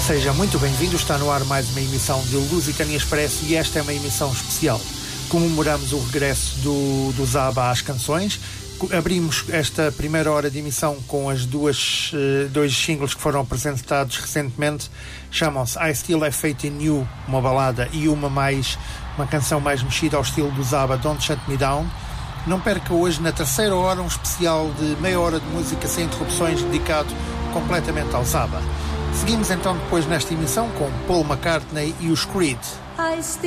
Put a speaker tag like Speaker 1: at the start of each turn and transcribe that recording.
Speaker 1: Seja muito bem-vindo, está no ar mais uma emissão de Lusitânia Expresso e esta é uma emissão especial. Comemoramos o regresso do ABBA às canções. Abrimos esta primeira hora de emissão com as dois singles que foram apresentados recentemente. Chamam-se I Still Have Faith in You, uma balada, e uma canção mais mexida ao estilo do ABBA, Don't Shut Me Down. Não perca hoje, na terceira hora, um especial de meia hora de música sem interrupções, dedicado completamente ao ABBA. Seguimos então depois nesta emissão com Paul McCartney e os Creed.